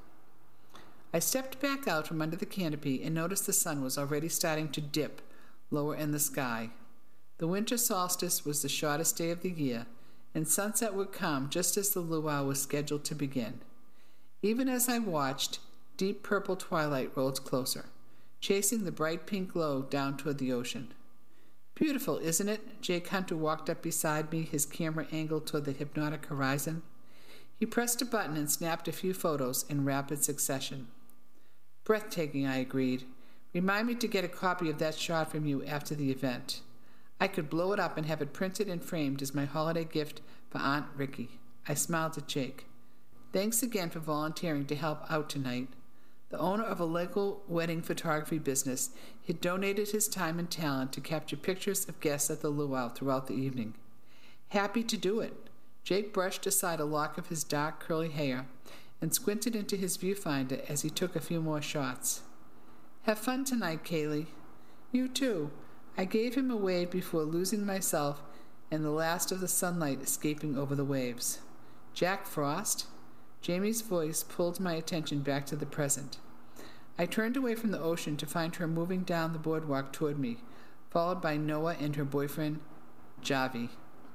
I stepped back out from under the canopy and noticed the sun was already starting to dip lower in the sky. The winter solstice was the shortest day of the year, and sunset would come just as the luau was scheduled to begin. Even as I watched, deep purple twilight rolled closer, chasing the bright pink glow down toward the ocean. "Beautiful, isn't it?" Jake Hunter walked up beside me, his camera angled toward the hypnotic horizon. He pressed a button and snapped a few photos in rapid succession. "Breathtaking," I agreed. "Remind me to get a copy of that shot from you after the event. I could blow it up and have it printed and framed as my holiday gift for Aunt Ricky." I smiled at Jake. "Thanks again for volunteering to help out tonight." The owner of a local wedding photography business had donated his time and talent to capture pictures of guests at the luau throughout the evening. "Happy to do it." Jake brushed aside a lock of his dark, curly hair and squinted into his viewfinder as he took a few more shots. "Have fun tonight, Kaylee." "You too." I gave him a wave before losing myself and the last of the sunlight escaping over the waves. "Jack Frost?" Jamie's voice pulled my attention back to the present. I turned away from the ocean to find her moving down the boardwalk toward me, followed by Noah and her boyfriend, Javi.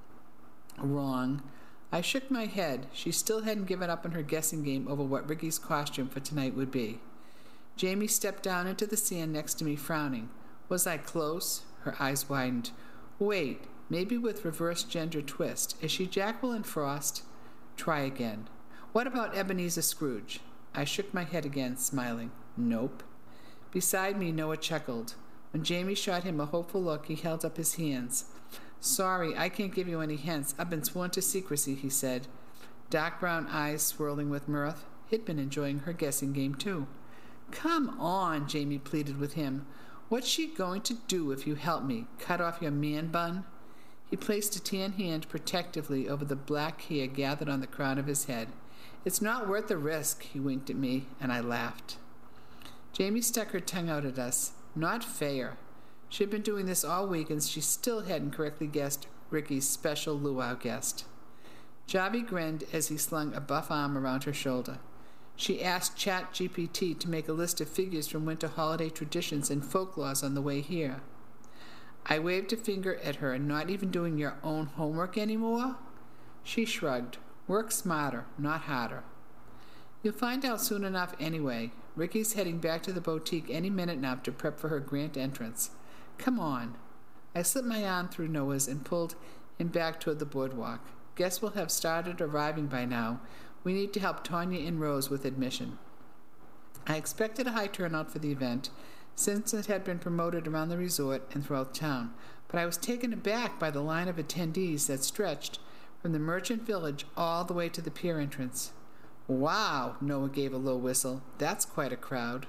Wrong. I shook my head. She still hadn't given up on her guessing game over what Ricky's costume for tonight would be. Jamie stepped down into the sand next to me, frowning. Was I close? Her eyes widened. Wait, maybe with reverse gender twist. Is she Jacqueline Frost? Try again. What about Ebenezer Scrooge? I shook my head again, smiling. Nope. Beside me, Noah chuckled. When Jamie shot him a hopeful look, he held up his hands. Sorry, I can't give you any hints. I've been sworn to secrecy, he said, dark brown eyes swirling with mirth. He'd been enjoying her guessing game, too. Come on, Jamie pleaded with him. What's she going to do if you help me? Cut off your man bun? He placed a tan hand protectively over the black hair gathered on the crown of his head. It's not worth the risk, he winked at me, and I laughed. Jamie stuck her tongue out at us. Not fair. She'd been doing this all week, and she still hadn't correctly guessed Ricky's special luau guest. Javi grinned as he slung a buff arm around her shoulder. She asked Chat G P T to make a list of figures from winter holiday traditions and folklores on the way here. I waved a finger at her. Not even doing your own homework anymore? She shrugged. Work smarter, not harder. You'll find out soon enough anyway. Ricky's heading back to the boutique any minute now to prep for her grand entrance. Come on. I slipped my arm through Noah's and pulled him back toward the boardwalk. Guests will have started arriving by now. We need to help Tanya and Rose with admission. I expected a high turnout for the event, since it had been promoted around the resort and throughout town, but I was taken aback by the line of attendees that stretched from the merchant village all the way to the pier entrance. Wow, Noah gave a low whistle. That's quite a crowd.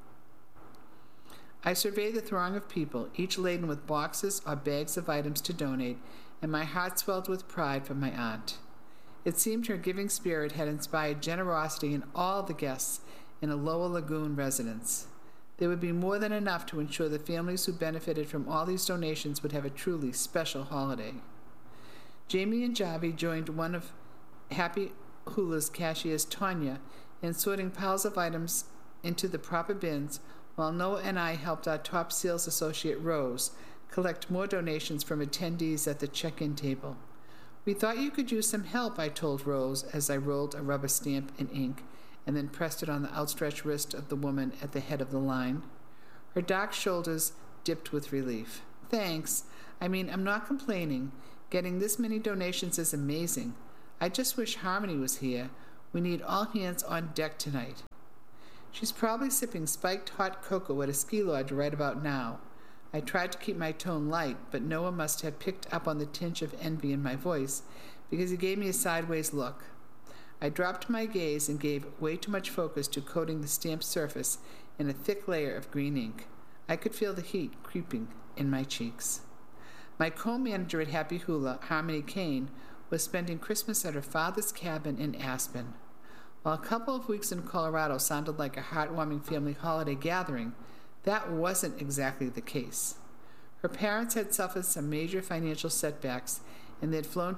I surveyed the throng of people, each laden with boxes or bags of items to donate, and my heart swelled with pride for my aunt. It seemed her giving spirit had inspired generosity in all the guests in a Lower Lagoon residence. There would be more than enough to ensure the families who benefited from all these donations would have a truly special holiday. Jamie and Javi joined one of Happy Hula's cashiers, Tanya, in sorting piles of items into the proper bins, while Noah and I helped our top sales associate, Rose, collect more donations from attendees at the check-in table. We thought you could use some help, I told Rose as I rolled a rubber stamp in ink and then pressed it on the outstretched wrist of the woman at the head of the line. Her dark shoulders dipped with relief. Thanks. I mean, I'm not complaining. Getting this many donations is amazing. I just wish Harmony was here. We need all hands on deck tonight. She's probably sipping spiked hot cocoa at a ski lodge right about now. I tried to keep my tone light, but Noah must have picked up on the tinge of envy in my voice, because he gave me a sideways look. I dropped my gaze and gave way too much focus to coating the stamped surface in a thick layer of green ink. I could feel the heat creeping in my cheeks. My co-manager at Happy Hula, Harmony Kane, was spending Christmas at her father's cabin in Aspen. While a couple of weeks in Colorado sounded like a heartwarming family holiday gathering, that wasn't exactly the case. Her parents had suffered some major financial setbacks, and they had flown